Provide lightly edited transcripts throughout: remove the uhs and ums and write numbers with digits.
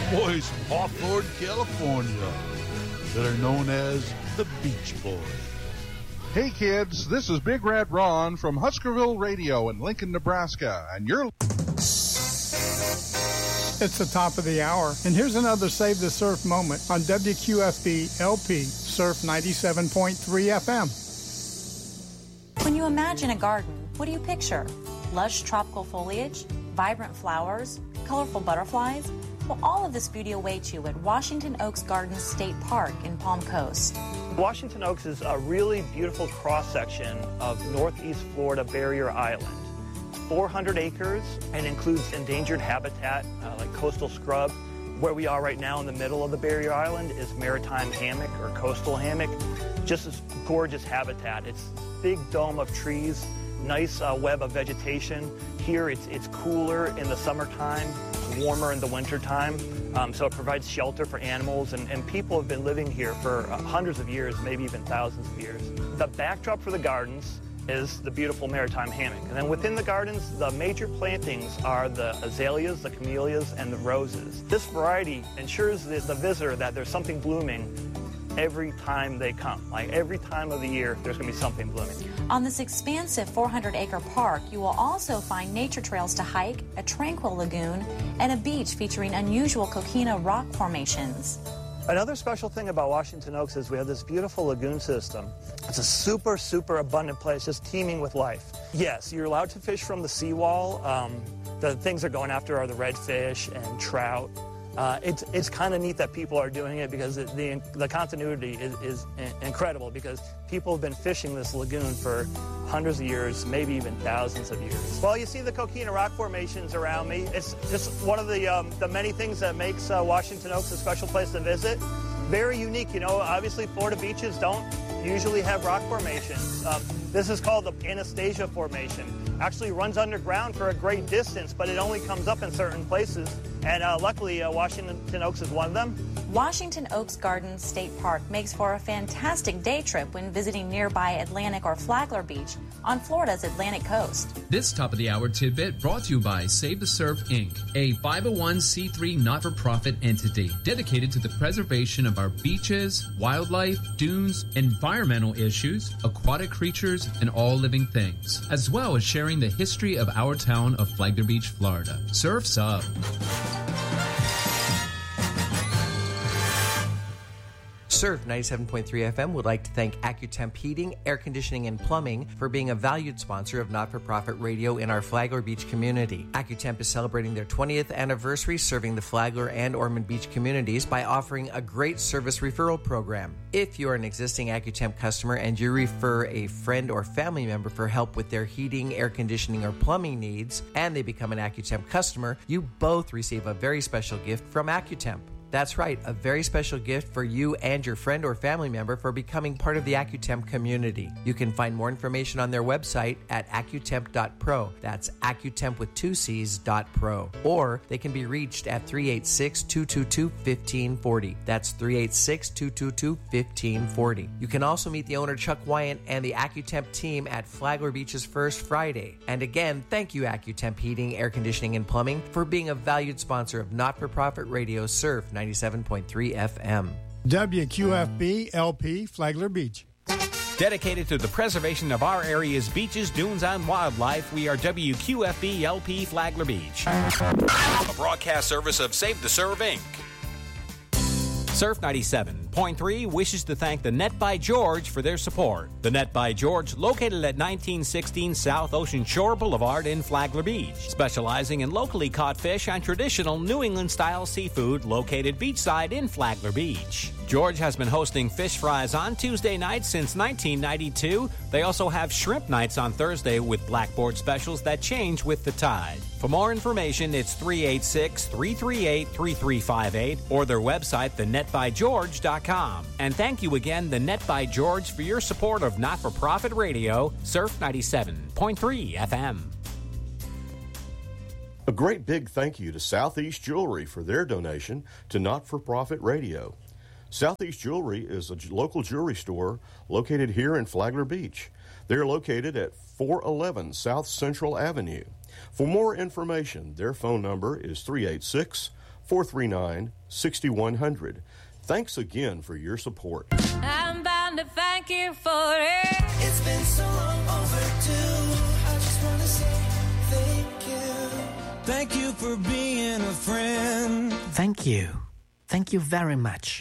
boys from Hawthorne, California, that are known as the Beach Boys. Hey kids, this is Big Red Ron from Huskerville Radio in Lincoln, Nebraska, and you're... It's the top of the hour, and here's another Save the Surf moment on WQFB LP Surf 97.3 FM. When you imagine a garden, what do you picture? Lush tropical foliage, vibrant flowers, colorful butterflies? Well, all of this beauty awaits you at Washington Oaks Gardens State Park in Palm Coast. Washington Oaks is a really beautiful cross-section of northeast Florida Barrier Island. 400 acres and includes endangered habitat like coastal scrub. Where we are right now in the middle of the Barrier Island is maritime hammock or coastal hammock. Just this gorgeous habitat. It's a big dome of trees, nice web of vegetation. Here it's cooler in the summertime, warmer in the wintertime. So it provides shelter for animals, and people have been living here for hundreds of years, maybe even thousands of years. The backdrop for the gardens is the beautiful maritime hammock. And then within the gardens, the major plantings are the azaleas, the camellias, and the roses. This variety ensures the visitor that there's something blooming every time they come. Like every time of the year, there's going to be something blooming. On this expansive 400-acre park, you will also find nature trails to hike, a tranquil lagoon, and a beach featuring unusual coquina rock formations. Another special thing about Washington Oaks is we have this beautiful lagoon system. It's a super, super abundant place, just teeming with life. Yes, you're allowed to fish from the seawall. The things they're going after are the redfish and trout. It's kind of neat that people are doing it because the continuity is incredible, because people have been fishing this lagoon for hundreds of years, maybe even thousands of years. Well, you see the coquina rock formations around me. It's just one of the many things that makes Washington Oaks a special place to visit. Very unique, you know. Obviously, Florida beaches don't usually have rock formations. This is called the Anastasia Formation. Actually runs underground for a great distance, but it only comes up in certain places. And luckily, Washington Oaks is one of them. Washington Oaks Gardens State Park makes for a fantastic day trip when visiting nearby Atlantic or Flagler Beach on Florida's Atlantic coast. This top-of-the-hour tidbit brought to you by Save the Surf, Inc., a 501c3 not-for-profit entity dedicated to the preservation of our beaches, wildlife, dunes, environmental issues, aquatic creatures, and all living things, as well as sharing the history of our town of Flagler Beach, Florida. Surf's up. Surf 97.3 FM would like to thank AccuTemp Heating, Air Conditioning, and Plumbing for being a valued sponsor of not-for-profit radio in our Flagler Beach community. AccuTemp is celebrating their 20th anniversary serving the Flagler and Ormond Beach communities by offering a great service referral program. If you are an existing AccuTemp customer and you refer a friend or family member for help with their heating, air conditioning, or plumbing needs, and they become an AccuTemp customer, you both receive a very special gift from AccuTemp. That's right, a very special gift for you and your friend or family member for becoming part of the AccuTemp community. You can find more information on their website at accutemp.pro. That's AccuTemp with 2 C's.pro. Or they can be reached at 386-222-1540. That's 386-222-1540. You can also meet the owner Chuck Wyant and the AccuTemp team at Flagler Beach's First Friday. And again, thank you AccuTemp Heating, Air Conditioning, and Plumbing for being a valued sponsor of not-for-profit radio Surf 97.3 FM. WQFB LP Flagler Beach. Dedicated to the preservation of our area's beaches, dunes, and wildlife, we are WQFB LP Flagler Beach. A broadcast service of Save the Surf, Inc. Surf 97.3 wishes to thank the Net by George for their support. The Net by George, located at 1916 South Ocean Shore Boulevard in Flagler Beach, specializing in locally caught fish and traditional New England-style seafood, located beachside in Flagler Beach. George has been hosting fish fries on Tuesday nights since 1992. They also have shrimp nights on Thursday with blackboard specials that change with the tide. For more information, it's 386-338-3358 or their website, thenetbygeorge.com. And thank you again, The Net by George, for your support of not-for-profit radio, Surf 97.3 FM. A great big thank you to Southeast Jewelry for their donation to Not-for-Profit Radio. Southeast Jewelry is a local jewelry store located here in Flagler Beach. They're located at 411 South Central Avenue. For more information, their phone number is 439-6100. Thanks again for your support. I'm bound to thank you for it. It's been so long overdue. I just want to say thank you. Thank you for being a friend. Thank you. Thank you very much.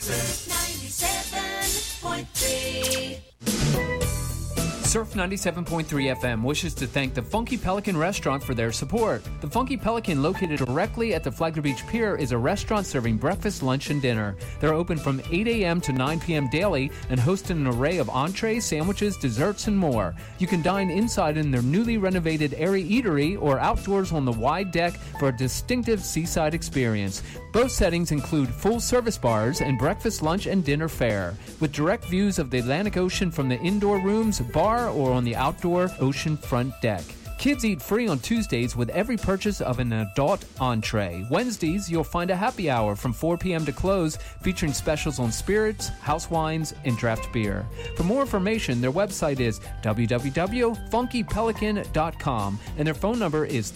97.3. Surf 97.3 FM wishes to thank the Funky Pelican Restaurant for their support. The Funky Pelican, located directly at the Flagler Beach Pier, is a restaurant serving breakfast, lunch, and dinner. They're open from 8 a.m. to 9 p.m. daily and host an array of entrees, sandwiches, desserts, and more. You can dine inside in their newly renovated airy eatery or outdoors on the wide deck for a distinctive seaside experience. Both settings include full-service bars and breakfast, lunch, and dinner fare, with direct views of the Atlantic Ocean from the indoor rooms, bar, or on the outdoor ocean front deck. Kids eat free on Tuesdays with every purchase of an adult entree. Wednesdays, you'll find a happy hour from 4 p.m. to close, featuring specials on spirits, house wines, and draft beer. For more information, their website is www.funkypelican.com, and their phone number is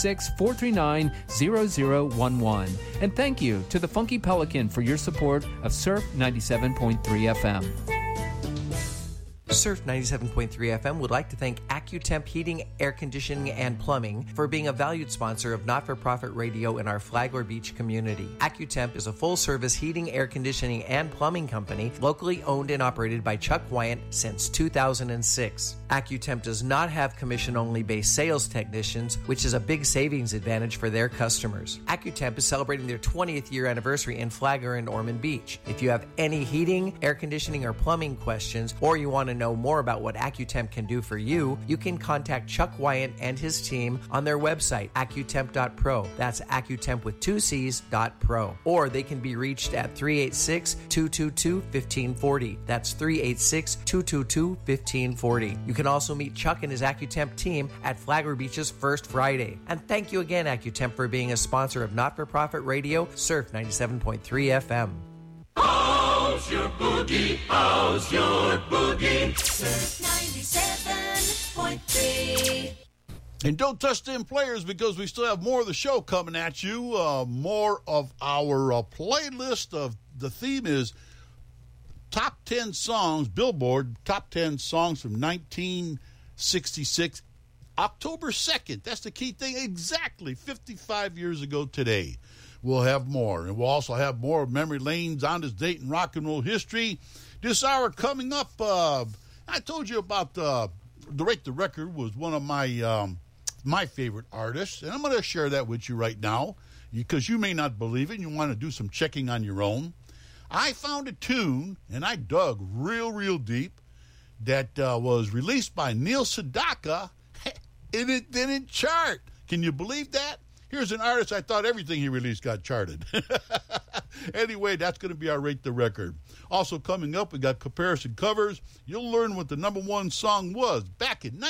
386-439-0011. And thank you to the Funky Pelican for your support of Surf 97.3 FM. Surf 97.3 FM would like to thank AccuTemp Heating, Air Conditioning, and Plumbing for being a valued sponsor of not-for-profit radio in our Flagler Beach community. AccuTemp is a full-service heating, air conditioning, and plumbing company locally owned and operated by Chuck Wyant since 2006. AccuTemp does not have commission-only based sales technicians, which is a big savings advantage for their customers. AccuTemp is celebrating their 20th year anniversary in Flagler and Ormond Beach. If you have any heating, air conditioning, or plumbing questions, or you want to know more about what AccuTemp can do for you, you can contact Chuck Wyant and his team on their website, accutemp.pro. That's AccuTemp with 2 C's.pro. Or they can be reached at 386-222-1540. That's 386-222-1540. You can also meet Chuck and his AccuTemp team at Flagler Beach's First Friday. And thank you again, AccuTemp, for being a sponsor of not-for-profit radio, Surf 97.3 FM. How's your boogie? How's your boogie? 97.3. And don't touch them players, because we still have more of the show coming at you. More of our playlist. Of the theme is Top 10 Songs, Billboard Top 10 Songs from 1966. October 2nd. That's the key thing. Exactly 55 years ago today. We'll have more. And we'll also have more of Memory Lane's On This Date in Rock and Roll History. This hour coming up, I told you about the Rate the Record was one of my favorite artists. And I'm going to share that with you right now, because you may not believe it and you want to do some checking on your own. I found a tune, and I dug real deep, that was released by Neil Sedaka, and it didn't chart. Can you believe that? Here's an artist I thought everything he released got charted. Anyway, that's going to be our Rate the Record. Also coming up, we got comparison covers. You'll learn what the number one song was back in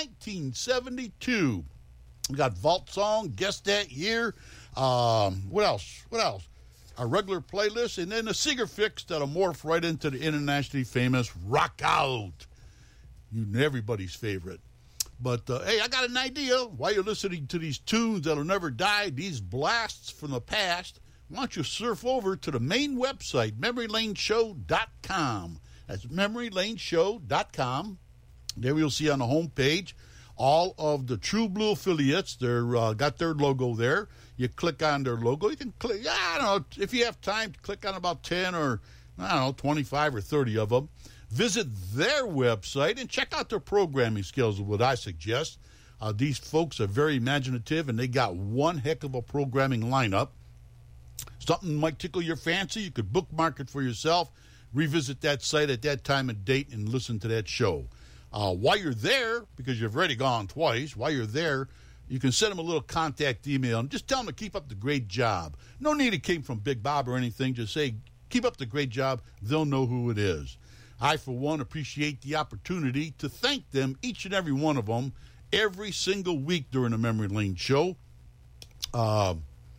1972. We got Vault Song, Guess That Year. What else? Our regular playlist, and then a Seeger fix that'll morph right into the internationally famous Rock Out. Everybody's favorite. But, hey, I got an idea. While you're listening to these tunes that'll never die, these blasts from the past, why don't you surf over to the main website, memorylaneshow.com. That's memorylaneshow.com. There you'll see on the home page all of the True Blue affiliates. They're got their logo there. You click on their logo. You can click, I don't know, if you have time, click on about 10 or, 25 or 30 of them. Visit their website and check out their programming skills, is what I suggest. These folks are very imaginative, and they got one heck of a programming lineup. Something might tickle your fancy, you could bookmark it for yourself, revisit that site at that time and date, and listen to that show. While you're there, because you've already gone twice, while you're there, you can send them a little contact email and just tell them to keep up the great job. No need it came from Big Bob or anything. Just say, keep up the great job. They'll know who it is. I, for one, appreciate the opportunity to thank them, each and every one of them, every single week during the Memory Lane show. I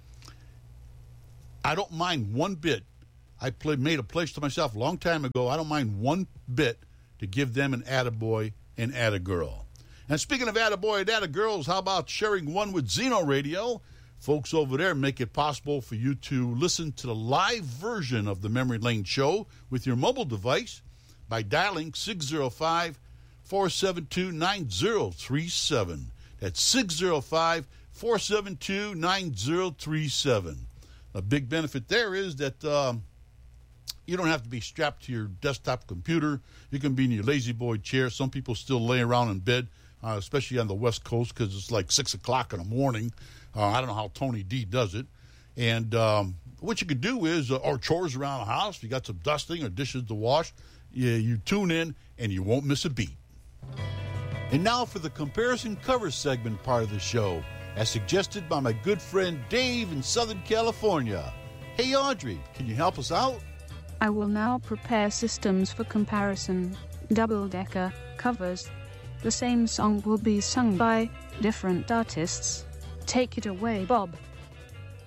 don't mind one bit. I made a pledge to myself a long time ago. I don't mind one bit to give them an attaboy and attagirl. And speaking of attaboy and attagirls, how about sharing one with Zeno Radio? Folks over there make it possible for you to listen to the live version of the Memory Lane Show with your mobile device by dialing 605-472-9037. That's 605-472-9037. A big benefit there is that you don't have to be strapped to your desktop computer. You can be in your lazy boy chair. Some people still lay around in bed, especially on the West Coast, because it's like 6 o'clock in the morning. I don't know how Tony D does it. And what you could do is, or chores around the house, if you got some dusting or dishes to wash, you tune in and you won't miss a beat. And now for the comparison cover segment part of the show, as suggested by my good friend Dave in Southern California. Hey, Audrey, can you help us out? I will now prepare systems for comparison. Double-decker covers. The same song will be sung by different artists. Take it away, Bob.